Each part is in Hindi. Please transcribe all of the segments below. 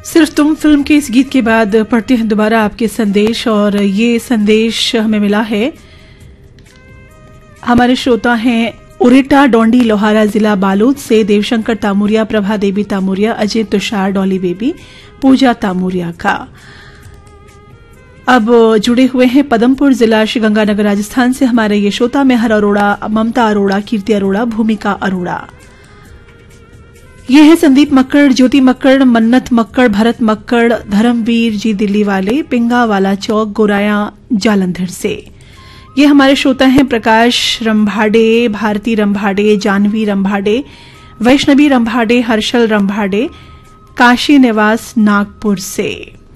सिर्फ तुम फिल्म के इस गीत के बाद पढ़ते हैं दोबारा आपके संदेश, और ये संदेश हमें मिला है। हमारे श्रोता हैं उरेटा डोंडी लोहारा जिला बालोद से देवशंकर तामुरिया, प्रभा देवी तामुरिया, अजय तुषार, डॉली बेबी, पूजा तामुरिया का। अब जुड़े हुए हैं पदमपुर जिला श्रीगंगानगर राजस्थान से हमारे ये श्रोता मेहर अरोड़ा, ममता अरोड़ा, कीर्ति अरोड़ा, भूमिका अरोड़ा। ये है संदीप मक्कड़, ज्योति मक्कड़, मन्नत मक्कड़, भरत मक्कड़, धर्मवीर जी दिल्ली वाले, पिंगा वाला चौक, गोराया जालंधर से। ये हमारे श्रोता हैं प्रकाश रंभाडे, भारती रंभाडे, जानवी रंभाडे, वैष्णवी रंभाडे, हर्षल रंभाडे, काशी निवास नागपुर से।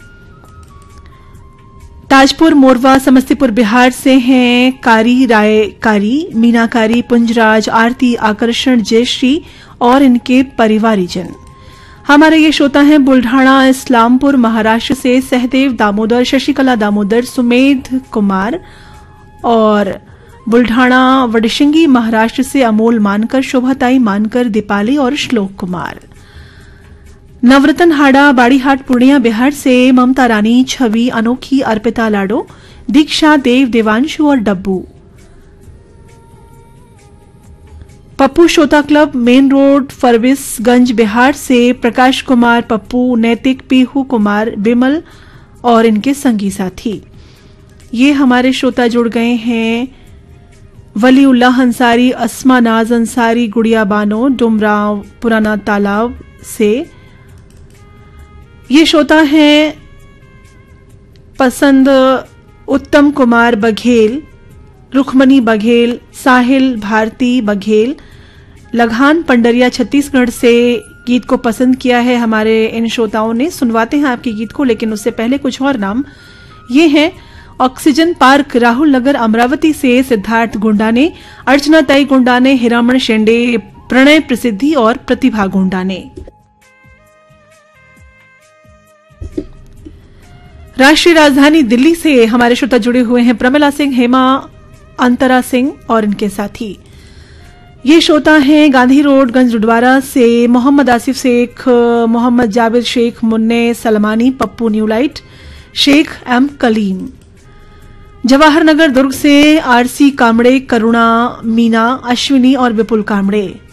ताजपुर मोरवा समस्तीपुर बिहार से हैं कारी राय कारी, मीनाकारी, पुंजराज, आरती, आकर्षण, जयश्री और इनके परिवारीजन। हमारे ये श्रोता हैं बुल्ढाणा इस्लामपुर महाराष्ट्र से सहदेव दामोदर, शशिकला दामोदर, सुमेध कुमार, और बुल्ढाणा वडशिंगी महाराष्ट्र से अमोल मानकर, शोभाताई मानकर, दीपाली और श्लोक कुमार। नवरतन हाड़ा बाड़ीहाट पूर्णिया बिहार से ममता रानी, छवि, अनोखी, अर्पिता लाडो, दीक्षा देव, देवांशु और डब्बू। पप्पू श्रोता club main road Forbesganj Bihar से प्रकाश कुमार, पप्पू, नैतिक, पीहू कुमार, बिमल और इनके संगी साथी। ये हमारे श्रोता जुड़ गए हैं वलीउल्लाह अंसारी, अस्मा नाज अंसारी, गुड़िया बानो, डुमराव पुराना तालाब से। ये श्रोता हैं पसंद उत्तम कुमार बघेल, रुखमनी बघेल, साहिल भारती बघेल, लघान पंडरिया छत्तीसगढ़ से। गीत को पसंद किया है हमारे इन श्रोताओं ने। सुनवाते हैं आपके गीत को, लेकिन उससे पहले कुछ और नाम। ये हैं ऑक्सीजन पार्क राहुल नगर अमरावती से सिद्धार्थ गुंडाने, अर्चना ताई गुंडाने, हिरामण शेंडे, प्रणय प्रसिद्धि और प्रतिभा गुंडाने। राष्ट्रीय राजधानी दिल्ली से हमारे श्रोता जुड़े हुए हैं प्रमिला सिंह, हेमा, अंतरा सिंह और इनके साथी। ये श्रोता हैं गांधी रोड गंजडवारा से मोहम्मद आसिफ शेख, मोहम्मद जावेद शेख, मुन्ने सलमानी, पप्पू न्यूलाइट, शेख एम कलीम। जवाहर नगर दुर्ग से आरसी कामड़े, करुणा, मीना, अश्विनी और विपुल कामड़े।